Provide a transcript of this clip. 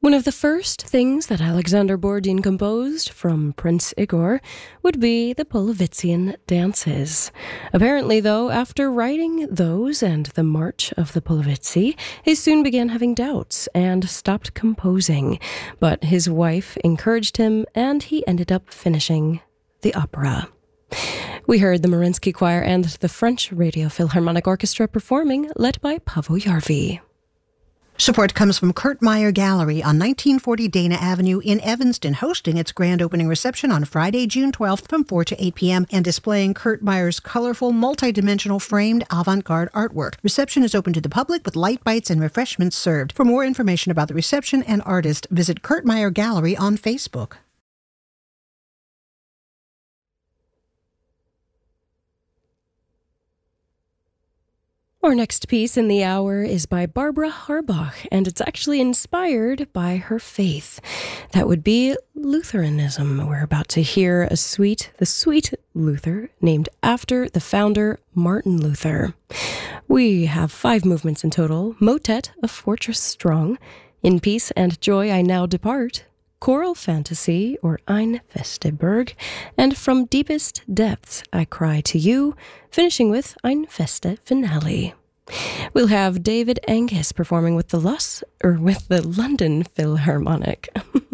One of the first things that Alexander Borodin composed from Prince Igor would be the Polovitzian dances. Apparently, though, after writing those and the March of the Polovitzi, he soon began having doubts and stopped composing. But his wife encouraged him, and he ended up finishing the opera. We heard the Mariinsky Choir and the French Radio Philharmonic Orchestra performing, led by Paavo Järvi. Support comes from Kurt Meyer Gallery on 1940 Dana Avenue in Evanston, hosting its grand opening reception on Friday, June 12th from 4 to 8 p.m. and displaying Kurt Meyer's colorful, multi-dimensional framed avant-garde artwork. Reception is open to the public with light bites and refreshments served. For more information about the reception and artist, visit Kurt Meyer Gallery on Facebook. Our next piece in the hour is by Barbara Harbach, and it's actually inspired by her faith. That would be Lutheranism. We're about to hear the sweet Luther, named after the founder, Martin Luther. We have 5 movements in total. Motet, A Fortress Strong, In Peace and Joy I Now Depart, Choral Fantasy, or Ein Feste Burg, and From Deepest Depths I Cry to You, finishing with Ein Feste Finale. We'll have David Angus performing with the London Philharmonic.